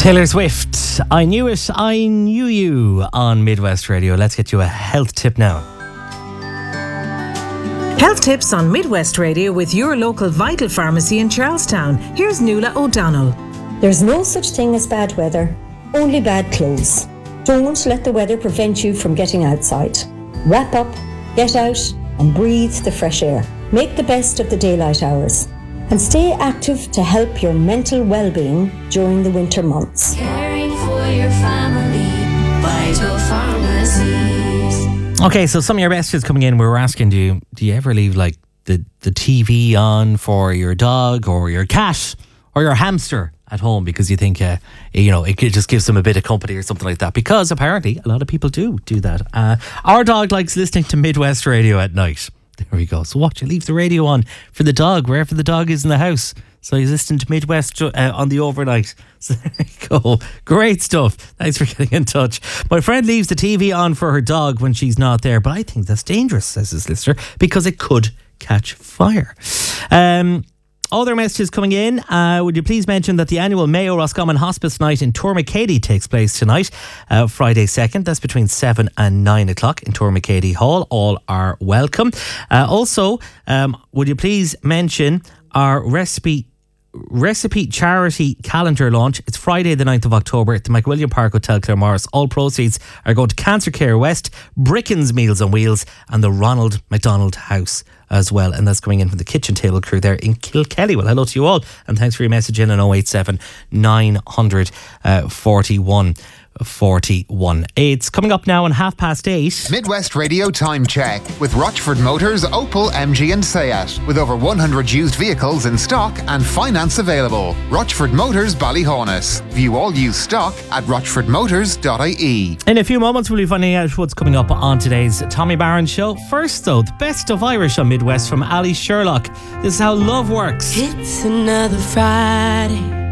Taylor Swift, I Knew It, I Knew You on Midwest Radio. Let's get you a health tip now. Health tips on Midwest Radio with your local Vital Pharmacy in Charlestown. Here's Nuala O'Donnell. There's no such thing as bad weather, only bad clothes. Don't let the weather prevent you from getting outside. Wrap up, get out and breathe the fresh air. Make the best of the daylight hours. And stay active to help your mental well-being during the winter months. Caring for your family, Vital Pharmacies. Okay, so some of your messages coming in, we were asking, do you ever leave like the TV on for your dog or your cat or your hamster at home because you think, it just gives them a bit of company or something like that? Because apparently a lot of people do that. Our dog likes listening to Midwest Radio at night. There we go. So what? You leave the radio on for the dog, wherever the dog is in the house. So he's listening to Midwest on the overnight. So there you go. Great stuff. Thanks for getting in touch. My friend leaves the TV on for her dog when she's not there, but I think that's dangerous, says this listener, because it could catch fire. Other messages coming in. Would you please mention that the annual Mayo Roscommon Hospice Night in Tourmakeady takes place tonight, Friday 2nd. That's between 7 and 9 o'clock in Tourmakeady Hall. All are welcome. Also, would you please mention our recipe charity calendar launch? It's Friday the 9th of October at the McWilliam Park Hotel Claremorris. All proceeds are going to Cancer Care West, Bricken's Meals on Wheels and the Ronald McDonald House as well, and that's coming in from the kitchen table crew there in Kilkelly. Well, hello to you all and thanks for your message in on 087 900 41 41. It's coming up now on 8:30. Midwest Radio Time Check with Rochford Motors, Opel, MG and Seat. With over 100 used vehicles in stock and finance available. Rochford Motors, Ballyhonus. View all used stock at rochfordmotors.ie. In a few moments we'll be finding out what's coming up on today's Tommy Barron Show. First though, the best of Irish on Midwest from Ali Sherlock. This is how love works. It's another Friday.